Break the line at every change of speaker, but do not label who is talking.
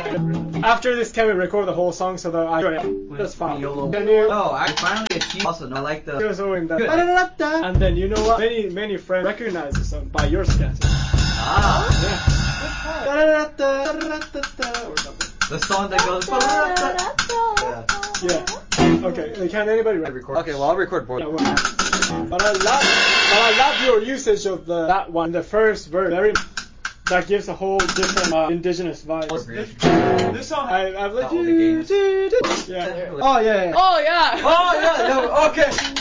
After this, can we record the whole song so that that's fine. Can you?
Oh, I finally achieved. Also, I like the.
And then you know what? Many friends recognize the song by your sketch.
Ah.
Yeah.
The song that goes.
Yeah. Okay. Can anybody record?
Okay, well I'll record both.
Yeah, but I love your usage of that one. The first verse, that gives a whole different indigenous vibe. This song, I've let you. Yeah. Oh yeah.
Oh yeah.
Oh yeah. No, okay.